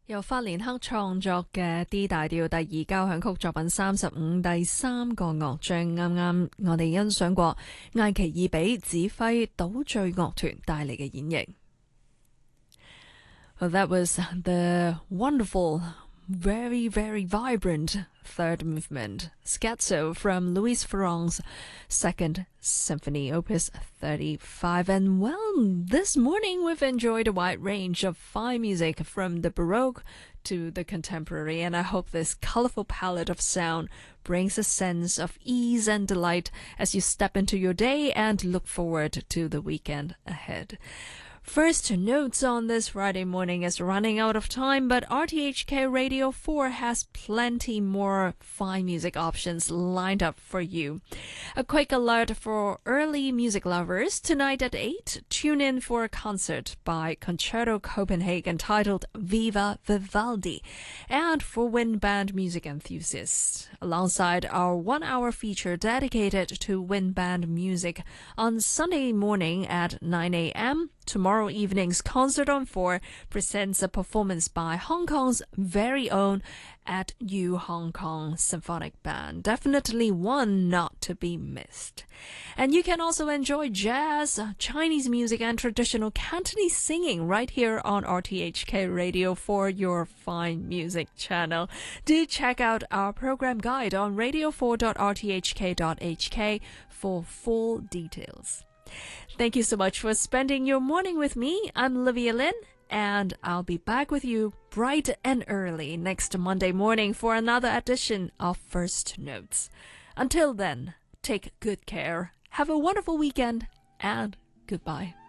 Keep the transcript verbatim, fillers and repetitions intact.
由法連克創作嘅 D 大調第二交響曲作品三十五第三個樂章，啱啱我哋欣賞過艾奇爾比指揮島嶼樂團帶嚟嘅演繹。Well, that was the wonderful, very, very vibrant third movement, Scherzo from Louis Farrang's Second Symphony, Opus thirty-five. And well, this morning we've enjoyed a wide range of fine music from the Baroque to the contemporary, and I hope this colorful palette of sound brings a sense of ease and delight as you step into your day and look forward to the weekend ahead. First notes on this Friday morning is running out of time, but R T H K Radio four has plenty more fine music options lined up for you. A quick alert for early music lovers. Tonight at eight, tune in for a concert by Concerto Copenhagen titled Viva Vivaldi. And for wind band music enthusiasts, alongside our one-hour feature dedicated to wind band music on Sunday morning at nine a.m., tomorrow evening's Concert on four presents a performance by Hong Kong's very own At U Hong Kong Symphonic Band. Definitely one not to be missed. And you can also enjoy jazz, Chinese music, and traditional Cantonese singing right here on R T H K Radio for your fine music channel. Do check out our program guide on radio four dot r t h k dot h k for full details. Thank you so much for spending your morning with me. I'm Olivia Lin, and I'll be back with you bright and early next Monday morning for another edition of First Notes. Until then, take good care, have a wonderful weekend, and goodbye.